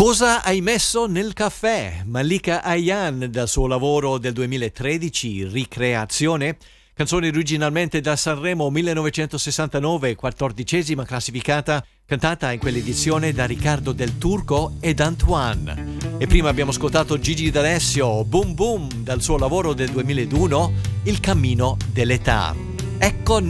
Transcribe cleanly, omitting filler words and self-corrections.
Cosa hai messo nel caffè? Malika Ayan dal suo lavoro del 2013, Ricreazione. Canzone originalmente da Sanremo 1969, 14ª classificata, cantata in quell'edizione da Riccardo Del Turco ed Antoine. E prima abbiamo ascoltato Gigi D'Alessio, Boom Boom, dal suo lavoro del 2001, Il cammino dell'età. Ecco